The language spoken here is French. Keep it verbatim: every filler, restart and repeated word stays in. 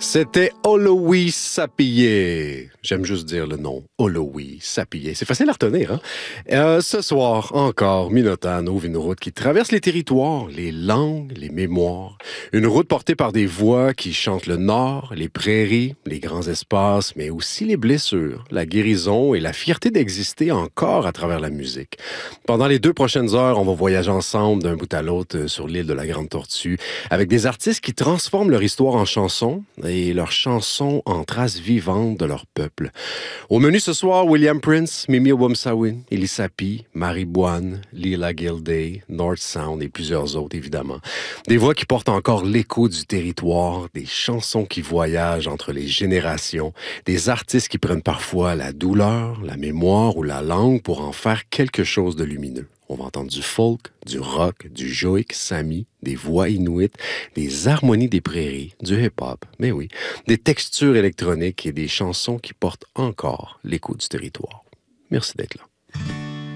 C'était Olowi Sapillé. J'aime juste dire le nom, Olowi Sapillé. C'est facile à retenir, hein? Euh, ce soir, encore, Minotane ouvre une route qui traverse les territoires, les langues, les mémoires. Une route portée par des voix qui chantent le nord, les prairies, les grands espaces, mais aussi les blessures, la guérison et la fierté d'exister encore à travers la musique. Pendant les deux prochaines heures, on va voyager ensemble d'un bout à l'autre sur l'île de la Grande Tortue, avec des artistes qui transforment leur histoire en chansons et leurs chansons en traces vivantes de leur peuple. Au menu ce soir, William Prince, Mimi Oumsawin, Elisapi, Marie Boine, Lila Gilday, North Sound et plusieurs autres, évidemment. Des voix qui portent encore l'écho du territoire, des chansons qui voyagent entre les générations, des artistes qui prennent parfois la douleur, la mémoire ou la langue pour en faire quelque chose de lumineux. On va entendre du folk, du rock, du joik sami, des voix inuites, des harmonies des prairies, du hip-hop, mais oui, des textures électroniques et des chansons qui portent encore l'écho du territoire. Merci d'être là.